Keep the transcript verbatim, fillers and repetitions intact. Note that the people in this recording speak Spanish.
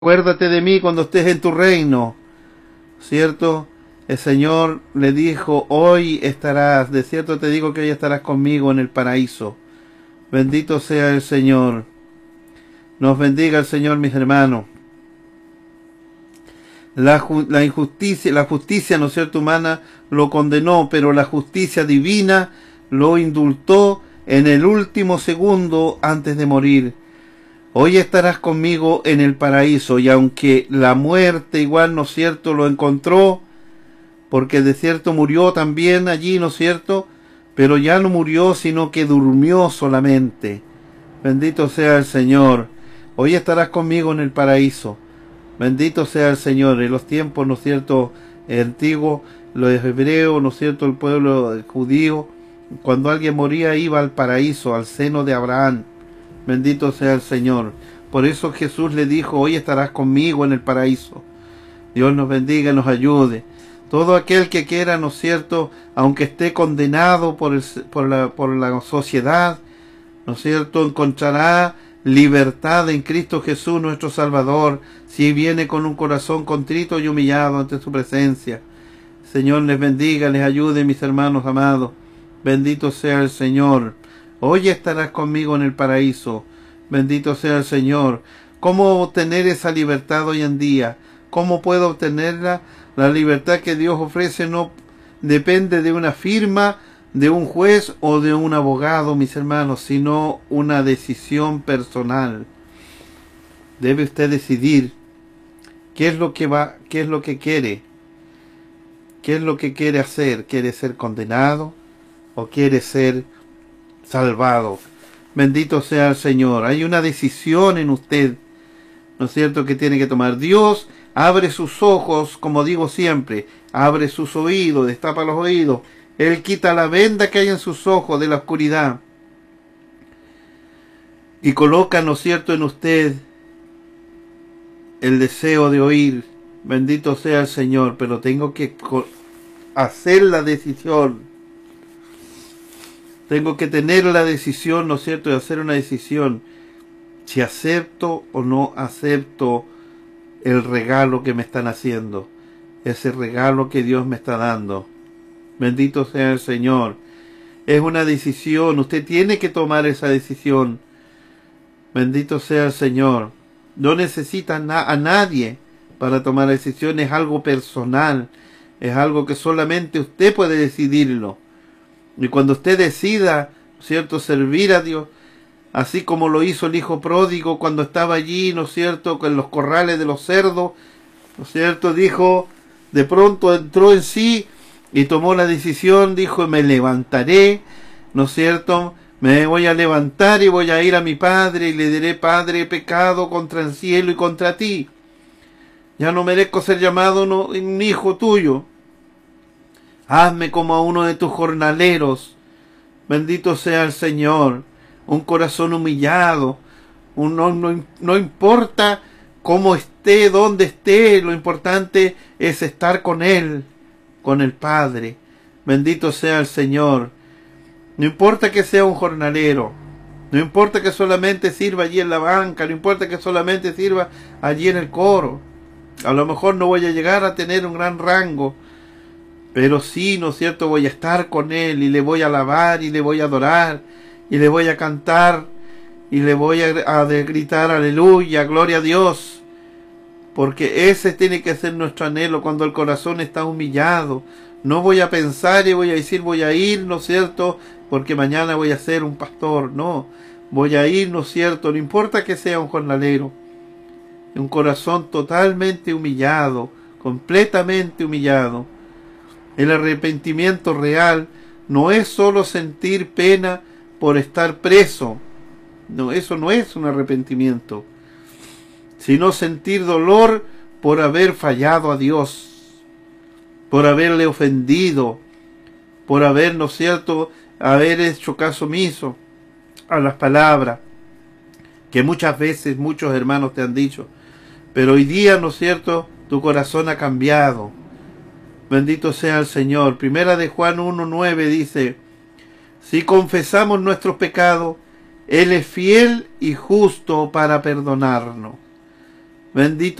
Acuérdate de mí cuando estés en tu reino, ¿cierto? El Señor le dijo, hoy estarás, de cierto te digo que hoy estarás conmigo en el paraíso. Bendito sea el Señor. Nos bendiga el Señor, mis hermanos. La, la injusticia, la justicia, ¿no es cierto?, humana lo condenó, pero la justicia divina lo indultó en el último segundo antes de morir. Hoy estarás conmigo en el paraíso, y aunque la muerte igual, ¿no es cierto?, lo encontró, porque de cierto murió también allí, ¿no es cierto?, pero ya no murió, sino que durmió solamente. Bendito sea el Señor. Hoy estarás conmigo en el paraíso. Bendito sea el Señor. En los tiempos, ¿no es cierto?, antiguos, los hebreos, ¿no es cierto?, el pueblo judío, cuando alguien moría iba al paraíso, al seno de Abraham. Bendito sea el Señor. Por eso Jesús le dijo, hoy estarás conmigo en el paraíso. Dios nos bendiga y nos ayude. Todo aquel que quiera, ¿no es cierto?, aunque esté condenado por, el, por, la, por la sociedad, ¿no es cierto?, encontrará libertad en Cristo Jesús, nuestro Salvador, si viene con un corazón contrito y humillado ante su presencia. Señor les bendiga, les ayude, mis hermanos amados. Bendito sea el Señor. Hoy estarás conmigo en el paraíso. Bendito sea el Señor. ¿Cómo obtener esa libertad hoy en día? ¿Cómo puedo obtenerla? La libertad que Dios ofrece no depende de una firma, de un juez o de un abogado, mis hermanos, sino una decisión personal. Debe usted decidir qué es lo que va, qué es lo que quiere. ¿Qué es lo que quiere hacer? ¿Quiere ser condenado o quiere ser salvado? Bendito sea el Señor. Hay una decisión en usted, ¿no es cierto?, que tiene que tomar. Dios abre sus ojos, como digo siempre, abre sus oídos, destapa los oídos. Él quita la venda que hay en sus ojos de la oscuridad y coloca, ¿no es cierto?, en usted el deseo de oír. Bendito sea el Señor, pero tengo que hacer la decisión. Tengo que tener la decisión, ¿no es cierto?, de hacer una decisión. Si acepto o no acepto el regalo que me están haciendo. Ese regalo que Dios me está dando. Bendito sea el Señor. Es una decisión. Usted tiene que tomar esa decisión. Bendito sea el Señor. No necesita na- a nadie para tomar decisiones. Es algo personal. Es algo que solamente usted puede decidirlo. Y cuando usted decida, ¿cierto?, servir a Dios, así como lo hizo el hijo pródigo cuando estaba allí, ¿no es cierto?, con los corrales de los cerdos, ¿no es cierto?, dijo, de pronto entró en sí y tomó la decisión, dijo, me levantaré, ¿no es cierto?, me voy a levantar y voy a ir a mi padre y le diré, Padre, he pecado contra el cielo y contra ti. Ya no merezco ser llamado no, un hijo tuyo. Hazme como a uno de tus jornaleros. Bendito sea el Señor. Un corazón humillado. Un, no, no, no importa cómo esté, dónde esté. Lo importante es estar con Él, con el Padre. Bendito sea el Señor. No importa que sea un jornalero. No importa que solamente sirva allí en la banca. No importa que solamente sirva allí en el coro. A lo mejor no voy a llegar a tener un gran rango. Pero sí, ¿no es cierto?, voy a estar con Él y le voy a alabar y le voy a adorar y le voy a cantar y le voy a, a gritar aleluya, gloria a Dios. Porque ese tiene que ser nuestro anhelo cuando el corazón está humillado. No voy a pensar y voy a decir voy a ir, ¿no es cierto?, porque mañana voy a ser un pastor. No, voy a ir, ¿no es cierto?, no importa que sea un jornalero. Un corazón totalmente humillado, completamente humillado. El arrepentimiento real no es solo sentir pena por estar preso. No, eso no es un arrepentimiento. Sino sentir dolor por haber fallado a Dios. Por haberle ofendido. Por haber, ¿no es cierto?, haber hecho caso omiso a las palabras que muchas veces muchos hermanos te han dicho. Pero hoy día, ¿no es cierto?, tu corazón ha cambiado. Bendito sea el Señor. Primera de Juan uno nueve dice, si confesamos nuestros pecados, Él es fiel y justo para perdonarnos. Bendito